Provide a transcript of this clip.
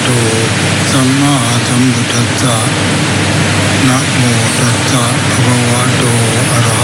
สัมมาสัมพุทธัสสะนะโมตัสสะภะคะวะโตอะระ